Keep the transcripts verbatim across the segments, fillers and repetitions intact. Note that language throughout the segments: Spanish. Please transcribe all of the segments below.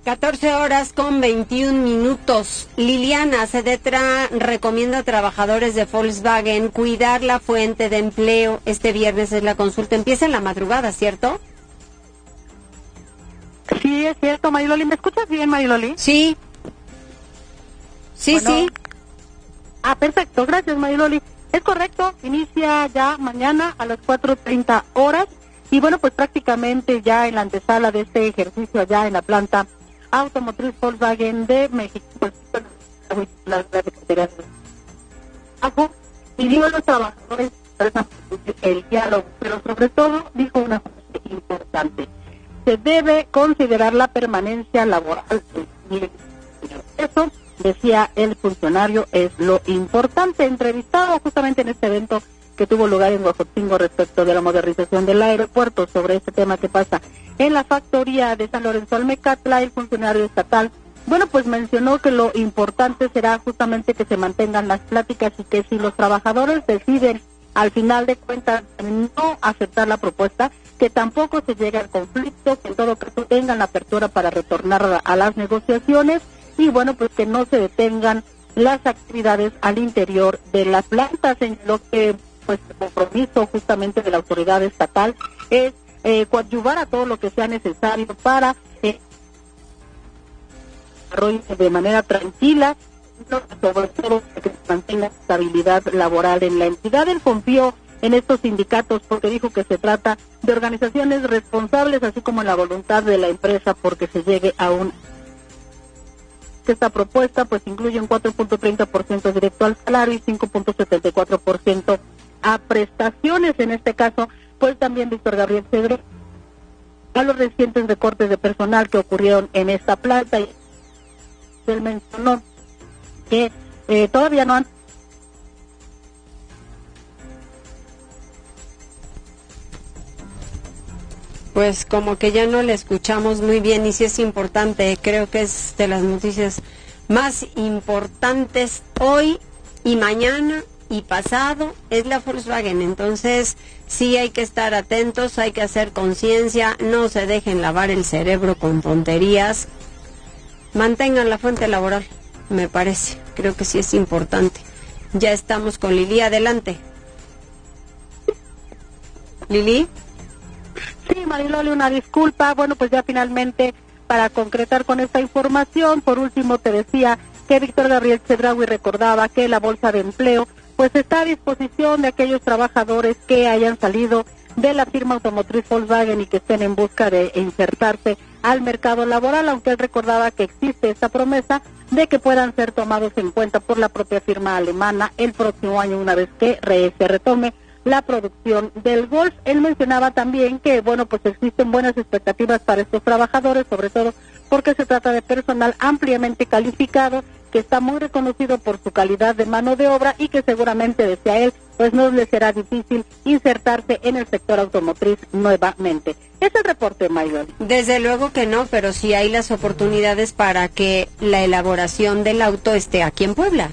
catorce horas con veintiún minutos. Liliana, Sedetra recomienda a trabajadores de Volkswagen cuidar la fuente de empleo. Este viernes es la consulta. Empieza en la madrugada, ¿cierto? Sí, es cierto, Mariloli. ¿Me escuchas bien, Mariloli? Sí. Sí, bueno, sí. Ah, perfecto. Gracias, Mariloli. Es correcto. Inicia ya mañana a las cuatro treinta horas. Y bueno, pues prácticamente ya en la antesala de este ejercicio allá en la planta automotriz Volkswagen de México, pues las pidió a los trabajadores el diálogo, pero sobre todo dijo una cosa importante: se debe considerar la permanencia laboral. Eso, decía el funcionario, es lo importante. Entrevistado justamente en este evento que tuvo lugar en Huejotzingo respecto de la modernización del aeropuerto, sobre este tema que pasa en la factoría de San Lorenzo Almecatla, el funcionario estatal, bueno, pues mencionó que lo importante será justamente que se mantengan las pláticas y que si los trabajadores deciden al final de cuentas no aceptar la propuesta, que tampoco se llegue al conflicto, que en todo caso tengan la apertura para retornar a, a las negociaciones y bueno, pues que no se detengan las actividades al interior de las plantas, en lo que pues el compromiso justamente de la autoridad estatal es eh, coadyuvar a todo lo que sea necesario para eh, de manera tranquila, sobre todo que se mantenga estabilidad laboral en la entidad. Él confió en estos sindicatos porque dijo que se trata de organizaciones responsables, así como en la voluntad de la empresa porque se llegue a un... Esta propuesta pues incluye un cuatro punto treinta por ciento directo al salario y cinco punto setenta y cuatro por ciento a prestaciones. En este caso, pues también Víctor Gabriel Cedro a los recientes recortes de personal que ocurrieron en esta planta, y él mencionó que eh, todavía no han... Pues como que ya no le escuchamos muy bien, y sí es importante, creo que es de las noticias más importantes hoy y mañana y pasado, es la Volkswagen. Entonces sí hay que estar atentos, hay que hacer conciencia, no se dejen lavar el cerebro con tonterías, mantengan la fuente laboral, me parece, creo que sí es importante. Ya estamos con Lili, adelante. Lili. Sí, Mariloli, una disculpa. Bueno, pues ya finalmente, para concretar con esta información, por último te decía que Víctor Gabriel Chedraui recordaba que la bolsa de empleo pues está a disposición de aquellos trabajadores que hayan salido de la firma automotriz Volkswagen y que estén en busca de insertarse al mercado laboral, aunque él recordaba que existe esta promesa de que puedan ser tomados en cuenta por la propia firma alemana el próximo año, una vez que re, se retome la producción del Golf. Él mencionaba también que, bueno, pues existen buenas expectativas para estos trabajadores, sobre todo porque se trata de personal ampliamente calificado, que está muy reconocido por su calidad de mano de obra y que seguramente, decía él, pues no les será difícil insertarse en el sector automotriz nuevamente. Es el reporte, Mayor. Desde luego que no, pero sí hay las oportunidades para que la elaboración del auto esté aquí en Puebla.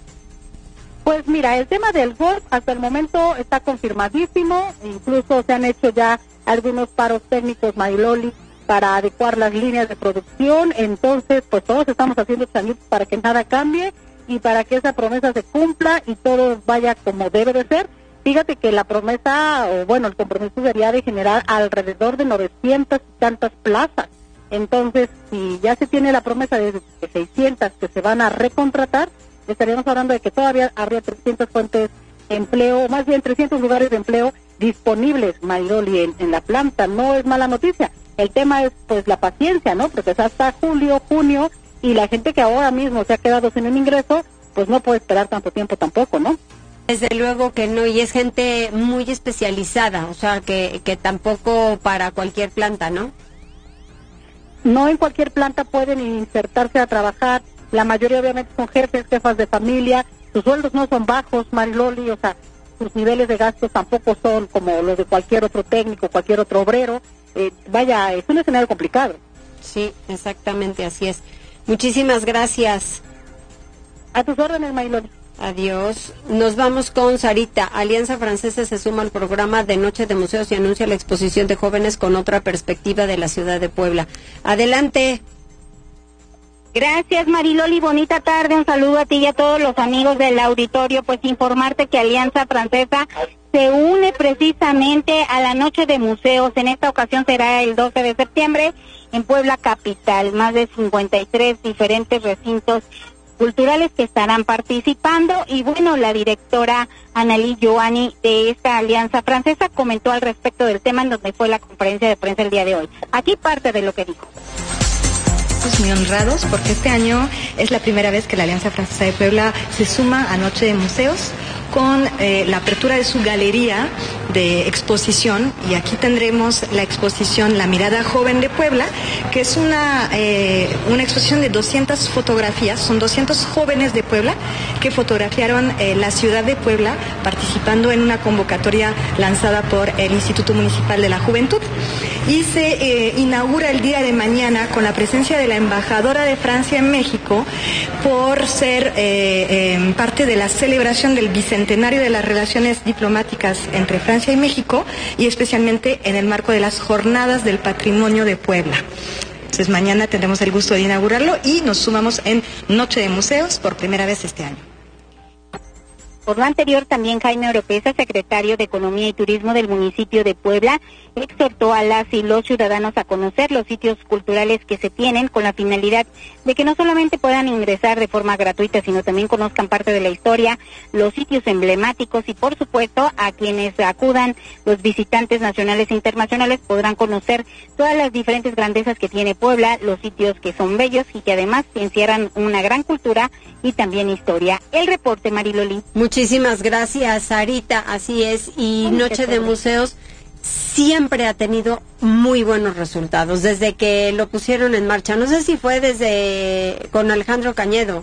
Pues mira, el tema del Golf hasta el momento está confirmadísimo, incluso se han hecho ya algunos paros técnicos, Mariloli, para adecuar las líneas de producción. Entonces pues todos estamos haciendo changuitos para que nada cambie y para que esa promesa se cumpla y todo vaya como debe de ser. Fíjate que la promesa, o bueno, el compromiso sería de generar alrededor de novecientas y tantas plazas. Entonces, si ya se tiene la promesa de seiscientas que se van a recontratar, estaríamos hablando de que todavía habría trescientas fuentes de empleo, o más bien trescientos lugares de empleo disponibles, Mariloli, en, en la planta. No es mala noticia. El tema es pues la paciencia, ¿no? Porque es hasta julio, junio, y la gente que ahora mismo se ha quedado sin un ingreso, pues no puede esperar tanto tiempo tampoco, ¿no? Desde luego que no, y es gente muy especializada, o sea, que, que tampoco para cualquier planta, ¿no? No en cualquier planta pueden insertarse a trabajar. La mayoría obviamente son jefes, jefas de familia, sus sueldos no son bajos, Mariloli, o sea, sus niveles de gastos tampoco son como los de cualquier otro técnico, cualquier otro obrero. Eh, vaya, es un escenario complicado. Sí, exactamente, así es. Muchísimas gracias. A tus órdenes, Mariloli. Adiós. Nos vamos con Sarita. Alianza Francesa se suma al programa de Noche de Museos y anuncia la exposición de jóvenes con otra perspectiva de la ciudad de Puebla. Adelante. Gracias, Mariloli, bonita tarde, un saludo a ti y a todos los amigos del auditorio. Pues informarte que Alianza Francesa se une precisamente a la Noche de Museos. En esta ocasión será el doce de septiembre en Puebla Capital. Más de cincuenta y tres diferentes recintos culturales que estarán participando. Y bueno, la directora Annalí Giovanni de esta Alianza Francesa comentó al respecto del tema en donde fue la conferencia de prensa el día de hoy. Aquí parte de lo que dijo. Muy honrados porque este año es la primera vez que la Alianza Francesa de Puebla se suma a Noche de Museos con eh, la apertura de su galería de exposición, y aquí tendremos la exposición La Mirada Joven de Puebla, que es una, eh, una exposición de doscientas fotografías. Son doscientos jóvenes de Puebla que fotografiaron eh, la ciudad de Puebla participando en una convocatoria lanzada por el Instituto Municipal de la Juventud, y se eh, inaugura el día de mañana con la presencia de la embajadora de Francia en México por ser eh, eh, parte de la celebración del bicentenario de las relaciones diplomáticas entre Francia y México, y especialmente en el marco de las Jornadas del Patrimonio de Puebla. Entonces mañana tendremos el gusto de inaugurarlo y nos sumamos en Noche de Museos por primera vez este año. Por lo anterior, también Jaime Oropesa, secretario de Economía y Turismo del municipio de Puebla, exhortó a las y los ciudadanos a conocer los sitios culturales que se tienen, con la finalidad de que no solamente puedan ingresar de forma gratuita, sino también conozcan parte de la historia, los sitios emblemáticos, y por supuesto a quienes acudan, los visitantes nacionales e internacionales, podrán conocer todas las diferentes grandezas que tiene Puebla, los sitios que son bellos y que además encierran una gran cultura y también historia. El reporte, Mariloli. Muchísimas gracias, Sarita, así es, y Noche de Museos siempre ha tenido muy buenos resultados desde que lo pusieron en marcha. No sé si fue desde con Alejandro Cañedo.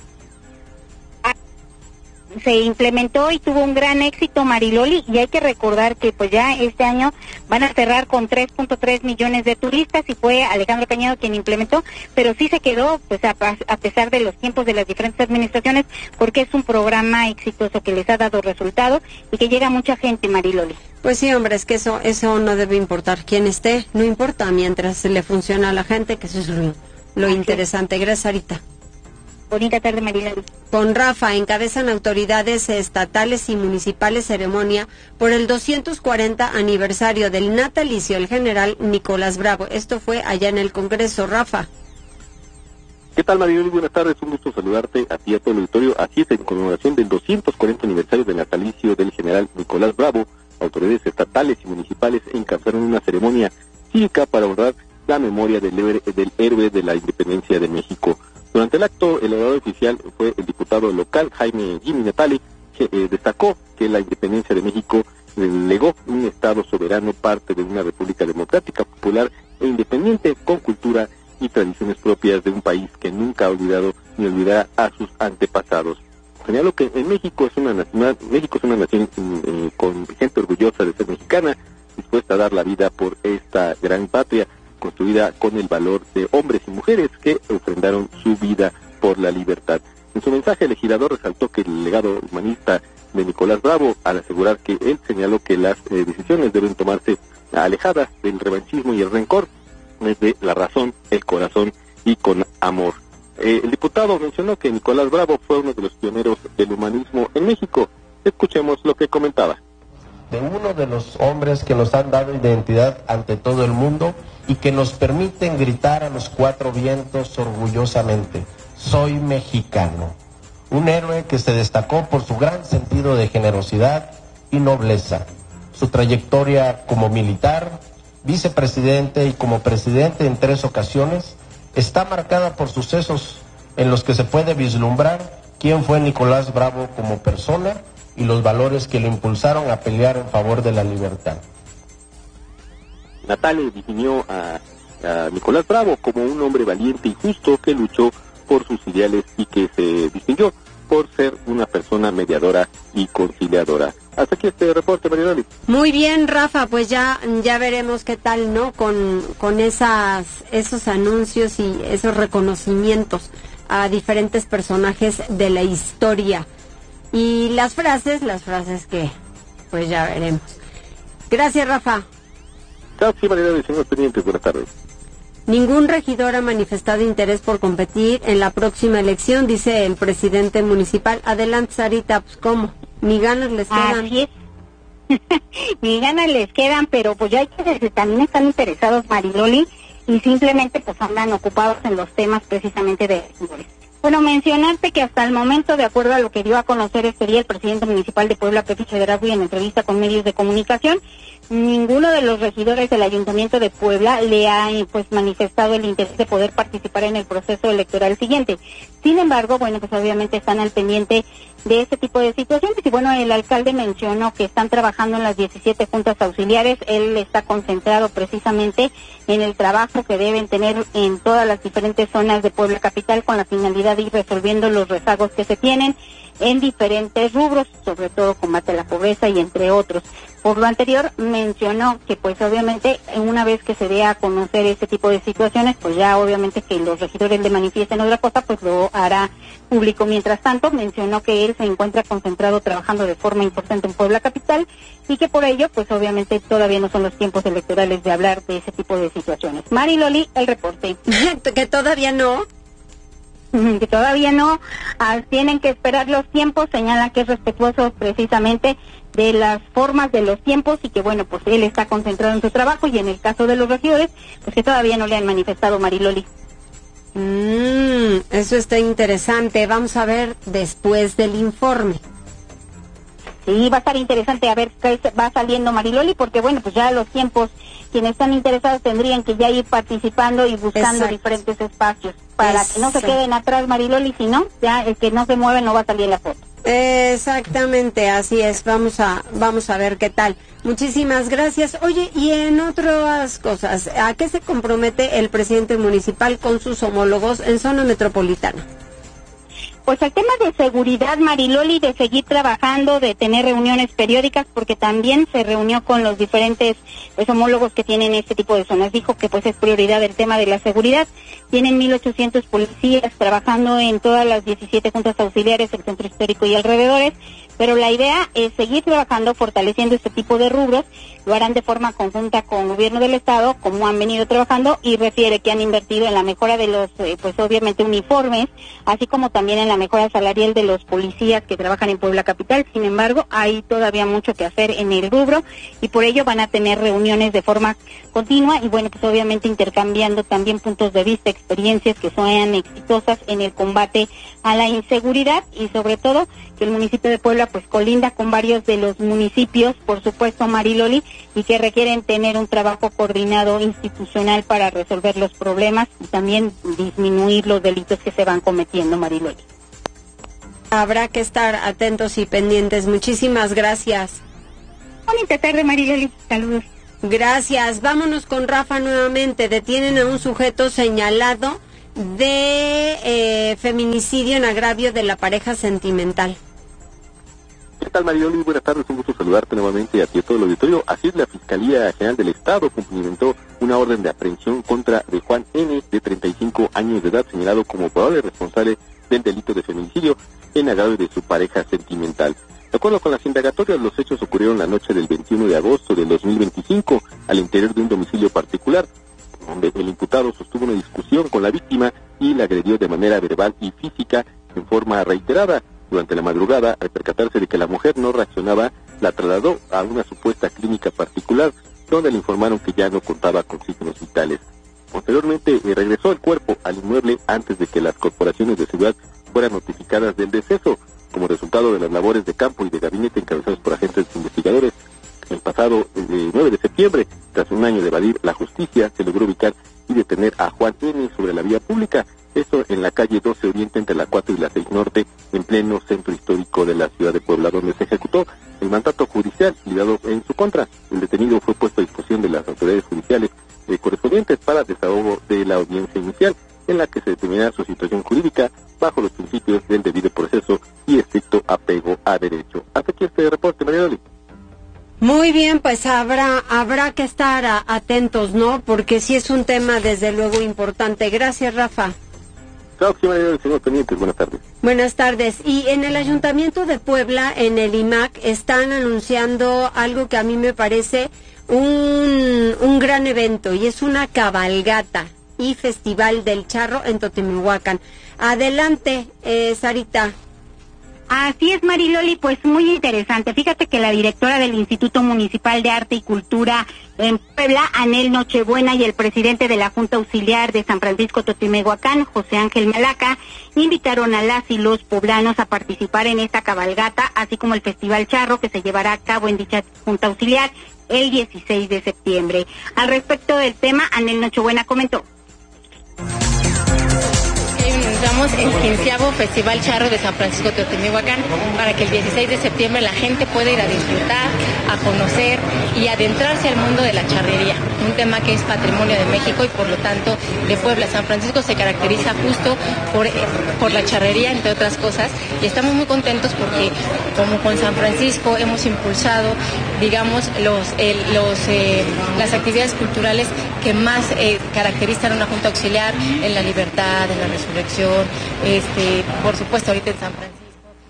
Se implementó y tuvo un gran éxito, Mariloli, y hay que recordar que pues ya este año van a cerrar con tres punto tres millones de turistas, y fue Alejandro Cañedo quien implementó, pero sí se quedó pues a, a pesar de los tiempos de las diferentes administraciones, porque es un programa exitoso que les ha dado resultados y que llega a mucha gente, Mariloli. Pues sí, hombre, es que eso eso no debe importar quién esté, no importa, mientras le funciona a la gente, que eso es lo, lo interesante. Gracias, Sarita. Bonita tarde, Mariloli. Con Rafa, encabezan autoridades estatales y municipales ceremonia por el doscientos cuarenta aniversario del natalicio del general Nicolás Bravo. Esto fue allá en el Congreso. Rafa. ¿Qué tal, Mariloli? Buenas tardes, un gusto saludarte a ti y a todo el auditorio. Así es, en conmemoración del doscientos cuarenta aniversario del natalicio del general Nicolás Bravo, autoridades estatales y municipales encabezaron una ceremonia cívica para honrar la memoria del héroe, del héroe de la independencia de México. Durante el acto, el orador oficial fue el diputado local Jaime Jimmy Natali, que eh, destacó que la independencia de México legó un Estado soberano, parte de una república democrática, popular e independiente, con cultura y tradiciones propias de un país que nunca ha olvidado ni olvidará a sus antepasados. Señaló que en México es una nación, México es una nación eh, con gente orgullosa de ser mexicana, dispuesta a dar la vida por esta gran patria, construida con el valor de hombres y mujeres que ofrendaron su vida por la libertad. En su mensaje, el legislador resaltó que el legado humanista de Nicolás Bravo, al asegurar que él señaló que las eh, decisiones deben tomarse alejadas del revanchismo y el rencor, desde la razón, el corazón y con amor. Eh, el diputado mencionó que Nicolás Bravo fue uno de los pioneros del humanismo en México. Escuchemos lo que comentaba. De uno de los hombres que nos han dado identidad ante todo el mundo y que nos permiten gritar a los cuatro vientos orgullosamente: soy mexicano. Un héroe que se destacó por su gran sentido de generosidad y nobleza. Su trayectoria como militar, vicepresidente y como presidente en tres ocasiones está marcada por sucesos en los que se puede vislumbrar quién fue Nicolás Bravo como persona y los valores que lo impulsaron a pelear en favor de la libertad. Natali definió a, a Nicolás Bravo como un hombre valiente y justo que luchó por sus ideales y que se distinguió por ser una persona mediadora y conciliadora. Hasta aquí este reporte, Mariloli. Muy bien, Rafa, pues ya ya veremos qué tal, ¿no? Con con esas esos anuncios y esos reconocimientos a diferentes personajes de la historia. Y las frases, las frases que pues ya veremos. Gracias, Rafa. Chao, sí, Mariloli, señor pendientes, buenas tardes. Ningún regidor ha manifestado interés por competir en la próxima elección, dice el presidente municipal. Adelante, Sarita, pues ¿cómo? Ni ganas les quedan. Así es. Ni ganas les quedan, pero pues ya hay que también están interesados, Mariloli, y simplemente pues andan ocupados en los temas precisamente de regidores. Bueno, mencionarte que hasta el momento, de acuerdo a lo que dio a conocer este día el presidente municipal de Puebla, Pepe Chedraui, en entrevista con medios de comunicación, ninguno de los regidores del Ayuntamiento de Puebla le ha pues manifestado el interés de poder participar en el proceso electoral siguiente. Sin embargo, bueno, pues obviamente están al pendiente de este tipo de situaciones y bueno, el alcalde mencionó que están trabajando en las diecisiete juntas auxiliares. Él está concentrado precisamente en el trabajo que deben tener en todas las diferentes zonas de Puebla capital con la finalidad de ir resolviendo los rezagos que se tienen en diferentes rubros, sobre todo combate a la pobreza y entre otros. Por lo anterior, mencionó que pues obviamente una vez que se dé a conocer este tipo de situaciones, pues ya obviamente que los regidores le manifiesten otra cosa, pues lo hará público. Mientras tanto, mencionó que él se encuentra concentrado trabajando de forma importante en Puebla capital y que por ello, pues obviamente todavía no son los tiempos electorales de hablar de ese tipo de situaciones. Mari Loli, el reporte. Que todavía no. Que todavía no, ah, tienen que esperar los tiempos, señala que es respetuoso precisamente de las formas de los tiempos y que bueno, pues él está concentrado en su trabajo y en el caso de los regidores, pues que todavía no le han manifestado, Mariloli. Mm, eso está interesante, vamos a ver después del informe. Sí, va a estar interesante a ver qué va saliendo, Mariloli, porque bueno, pues ya los tiempos, quienes están interesados tendrían que ya ir participando y buscando Exacto. diferentes espacios para Exacto. que no se queden atrás, Mariloli, si no, ya el que no se mueve no va a salir en la foto. Exactamente, así es, vamos a vamos a ver qué tal. Muchísimas gracias. Oye, y en otras cosas, ¿a qué se compromete el presidente municipal con sus homólogos en zona metropolitana? Pues el tema de seguridad, Mariloli, de seguir trabajando, de tener reuniones periódicas, porque también se reunió con los diferentes pues, homólogos que tienen este tipo de zonas. Dijo que pues es prioridad el tema de la seguridad. Tienen mil ochocientos policías trabajando en todas las diecisiete juntas auxiliares, el centro histórico y alrededores, pero la idea es seguir trabajando, fortaleciendo este tipo de rubros. Lo harán de forma conjunta con el gobierno del estado, como han venido trabajando, y refiere que han invertido en la mejora de los, eh, pues obviamente uniformes, así como también en la mejora salarial de los policías que trabajan en Puebla capital. Sin embargo, hay todavía mucho que hacer en el rubro y por ello van a tener reuniones de forma continua y bueno, pues obviamente intercambiando también puntos de vista, experiencias que sean exitosas en el combate a la inseguridad y sobre todo que el municipio de Puebla pues colinda con varios de los municipios, por supuesto, Mariloli, y que requieren tener un trabajo coordinado institucional para resolver los problemas y también disminuir los delitos que se van cometiendo, Mariloli. Habrá que estar atentos y pendientes. Muchísimas gracias. Bonita tarde, Mariloli. Saludos. Gracias. Vámonos con Rafa nuevamente. Detienen a un sujeto señalado de eh, feminicidio en agravio de la pareja sentimental. ¿Qué tal, Mariloli? Buenas tardes, un gusto saludarte nuevamente a ti y a todo el auditorio. Así es, la Fiscalía General del Estado cumplimentó una orden de aprehensión contra de Juan N., de treinta y cinco años de edad, señalado como probable responsable del delito de feminicidio en agravio de su pareja sentimental. De acuerdo con las indagatorias, los hechos ocurrieron la noche del veintiuno de agosto del dos mil veinticinco al interior de un domicilio particular, donde el imputado sostuvo una discusión con la víctima y la agredió de manera verbal y física en forma reiterada. Durante la madrugada, al percatarse de que la mujer no reaccionaba, la trasladó a una supuesta clínica particular, donde le informaron que ya no contaba con signos vitales. Posteriormente, eh, regresó el cuerpo al inmueble antes de que las corporaciones de seguridad fueran notificadas del deceso. Como resultado de las labores de campo y de gabinete encabezados por agentes investigadores, el pasado eh, nueve de septiembre, tras un año de evadir la justicia, se logró ubicar y detener a Juan N. sobre la vía pública, esto en la calle doce Oriente entre la cuatro y la seis Norte, en pleno centro histórico de la ciudad de Puebla, donde se ejecutó el mandato judicial librado en su contra. El detenido fue puesto a disposición de las autoridades judiciales eh, correspondientes para desahogo de la audiencia inicial, en la que se determinará su situación jurídica bajo los principios del debido proceso y estricto apego a derecho. Hasta aquí este reporte, Mariloli. Muy bien, pues habrá habrá que estar a, atentos, ¿no? Porque sí es un tema desde luego importante. Gracias, Rafa. Claro que sí, Mariloli, señor pendientes. Buenas tardes. Buenas tardes. Y en el Ayuntamiento de Puebla, en el I M A C, están anunciando algo que a mí me parece un, un gran evento, y es una cabalgata. y Festival del Charro en Totimehuacán. Adelante, eh, Sarita. Así es, Mariloli, pues muy interesante. Fíjate que la directora del Instituto Municipal de Arte y Cultura en Puebla, Anel Nochebuena, y el presidente de la Junta Auxiliar de San Francisco Totimehuacán, José Ángel Malaca, invitaron a las y los poblanos a participar en esta cabalgata, así como el Festival Charro, que se llevará a cabo en dicha Junta Auxiliar el dieciséis de septiembre. Al respecto del tema, Anel Nochebuena comentó. Organizamos el quinceavo Festival Charro de San Francisco Totimehuacán para que el dieciséis de septiembre la gente pueda ir a disfrutar, a conocer y adentrarse al mundo de la charrería, un tema que es patrimonio de México y por lo tanto de Puebla. San Francisco se caracteriza justo por, por la charrería, entre otras cosas, y estamos muy contentos porque como con San Francisco hemos impulsado, digamos, los, eh, los, eh, las actividades culturales que más eh, caracterizan a una Junta Auxiliar en la libertad, en la resurrección, este, por supuesto ahorita en San Francisco.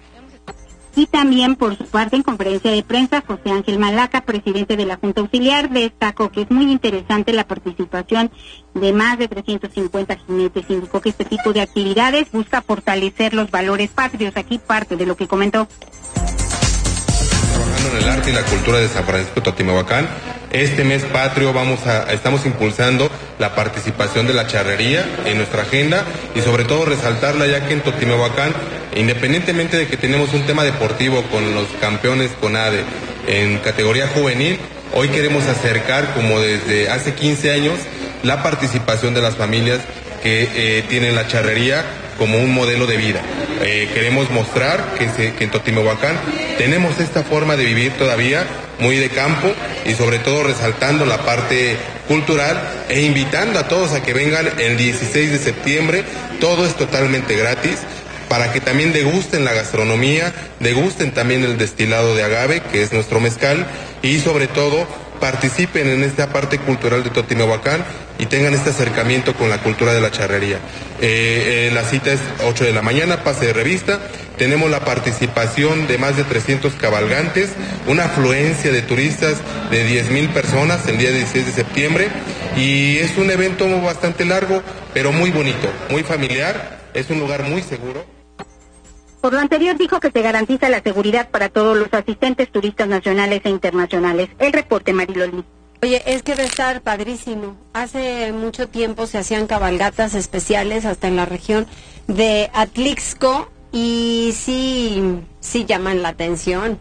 Y también, por su parte, en conferencia de prensa, José Ángel Malaca, presidente de la Junta Auxiliar, destacó que es muy interesante la participación de más de trescientos cincuenta jinetes. Indicó que este tipo de actividades busca fortalecer los valores patrios. Aquí parte de lo que comentó. Trabajando en el arte y la cultura de San Francisco Totimehuacán, este mes patrio vamos a, estamos impulsando la participación de la charrería en nuestra agenda y sobre todo resaltarla, ya que en Totimehuacán, independientemente de que tenemos un tema deportivo con los campeones CONADE en categoría juvenil, hoy queremos acercar, como desde hace quince años, la participación de las familias que eh, tienen la charrería como un modelo de vida. Eh, queremos mostrar que, se, que en Totimehuacán tenemos esta forma de vivir todavía muy de campo y sobre todo resaltando la parte cultural e invitando a todos a que vengan el dieciséis de septiembre. Todo es totalmente gratis para que también degusten la gastronomía, degusten también el destilado de agave, que es nuestro mezcal, y sobre todo participen en esta parte cultural de Totimehuacán y tengan este acercamiento con la cultura de la charrería. Eh, eh, la cita es ocho de la mañana, pase de revista. Tenemos la participación de más de trescientos cabalgantes, una afluencia de turistas de diez mil personas el día dieciséis de septiembre, y es un evento bastante largo, pero muy bonito, muy familiar, es un lugar muy seguro. Por lo anterior, dijo que se garantiza la seguridad para todos los asistentes turistas nacionales e internacionales. El reporte, Mariloli. Oye, es que debe estar padrísimo. Hace mucho tiempo se hacían cabalgatas especiales hasta en la región de Atlixco y sí, sí llaman la atención.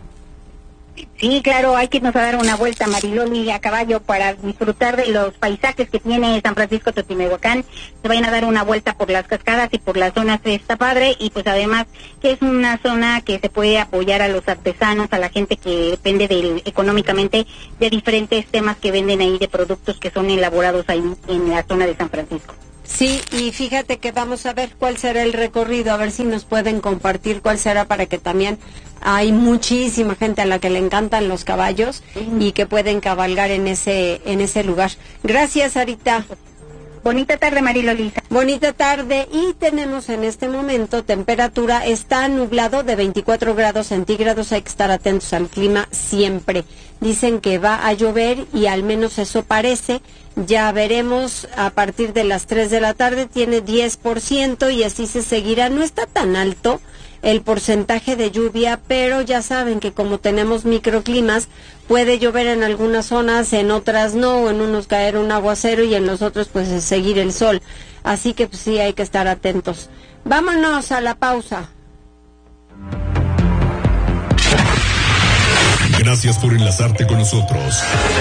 Sí, claro, hay que irnos a dar una vuelta, Mariloli, a caballo para disfrutar de los paisajes que tiene San Francisco Totimehuacán. Se vayan a dar una vuelta por las cascadas y por las zonas, está padre, y pues además que es una zona que se puede apoyar a los artesanos, a la gente que depende del, económicamente de diferentes temas que venden ahí, de productos que son elaborados ahí en la zona de San Francisco. Sí, y fíjate que vamos a ver cuál será el recorrido, a ver si nos pueden compartir cuál será, para que también hay muchísima gente a la que le encantan los caballos uh-huh. y que pueden cabalgar en ese en ese lugar. Gracias, Sarita. Bonita tarde, Marilolisa. Bonita tarde, y tenemos en este momento temperatura, está nublado de veinticuatro grados centígrados, hay que estar atentos al clima siempre. Dicen que va a llover y al menos eso parece, ya veremos a partir de las tres de la tarde, tiene diez por ciento y así se seguirá, no está tan alto el porcentaje de lluvia, pero ya saben que como tenemos microclimas, puede llover en algunas zonas, en otras no, o en unos caer un aguacero y en los otros pues seguir el sol. Así que pues sí hay que estar atentos. Vámonos a la pausa. Gracias por enlazarte con nosotros.